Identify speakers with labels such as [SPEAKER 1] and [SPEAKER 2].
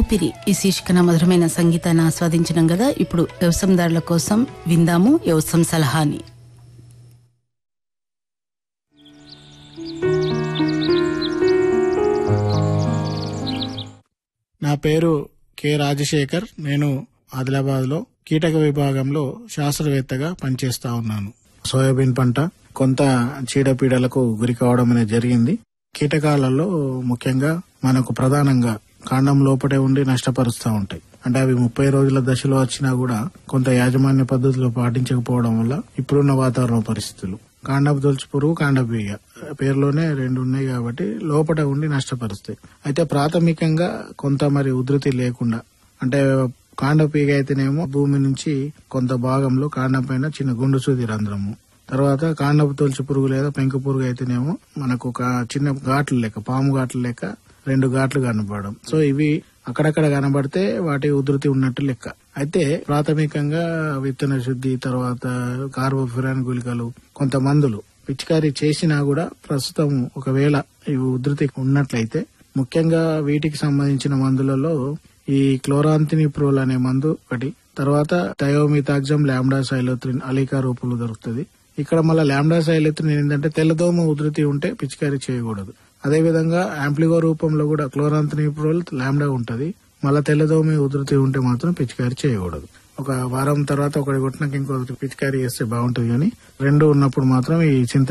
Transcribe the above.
[SPEAKER 1] ఊపిరి ఈ శీర్షికన మధురమైన సంగీతాన్ని ఆస్వాదించడం కదా. ఇప్పుడు వ్యవసాయదారుల కోసం విందాము వ్యవసాయం సలహాని.
[SPEAKER 2] నా పేరు కె రాజశేఖర్. నేను ఆదిలాబాద్ లో కీటక విభాగంలో శాస్త్రవేత్తగా పనిచేస్తా ఉన్నాను. సోయాబీన్ పంట కొంత చీడపీడలకు గురి కావడం అనేది జరిగింది. కీటకాలలో ముఖ్యంగా మనకు ప్రధానంగా కాండం లోపటే ఉండి నష్టపరుస్తూ ఉంటాయి. అంటే అవి 30 రోజుల దశలో వచ్చినా కూడా కొంత యాజమాన్య పద్ధతిలో పాటించకపోవడం వల్ల ఇప్పుడున్న వాతావరణ పరిస్థితులు కాండపు తొలుచు పురుగు, కాండపు ఈగ పేరులోనే 2 ఉన్నాయి కాబట్టి లోపట ఉండి నష్టపరుస్తాయి. అయితే ప్రాథమికంగా కొంత మరి ఉధృతి లేకుండా, అంటే కాండపు ఈగ అయితేనేమో భూమి నుంచి కొంత భాగంలో కాండం పైన చిన్న గుండు సూది రంధ్రము, తర్వాత కాండపు తొలుచు పురుగు లేదా పెంకు పురుగు అయితేనేమో మనకు ఒక చిన్న ఘాట్లు లెక్క, పాము ఘాట్లు లెక్క 2 ఘాట్లు కనపడడం. సో ఇవి అక్కడక్కడ కనబడితే వాటి ఉధృతి ఉన్నట్టు లెక్క. అయితే ప్రాథమికంగా విత్తన శుద్ధి, తర్వాత కార్బోఫిరాన్ గుళికలు, కొంత మందులు పిచికారీ చేసినా కూడా ప్రస్తుతం ఒకవేళ ఇవి ఉధృతి ఉన్నట్లయితే ముఖ్యంగా వీటికి సంబంధించిన మందులలో ఈ క్లోరాంతినిప్రోల్ అనే మందు ఒకటి, తర్వాత థయోమితాగ్జమ్, లాంబ్డా సైలోత్రిన్ అలీకా రూపంలో దొరుకుతుంది. ఇక్కడ మళ్ళీ లాంబ్డా సైలోత్రిన్ ఏంటంటే తెల్లదోమ ఉధృతి ఉంటే పిచికారీ చేయకూడదు. అదేవిధంగా యాంప్లిగో రూపంలో కూడా క్లోరాంతినిప్రోల్, లాంబ్డా ఉంటది. మళ్ళీ తెల్లదోమ ఉధృతి ఉంటే మాత్రం పిచికారీ చేయకూడదు. ఒక వారం తర్వాత ఒకటి కొట్టినాక ఇంకొకటి పిచికారీ చేస్తే బాగుంటుంది, కానీ 2 ఉన్నప్పుడు మాత్రం ఈ చింత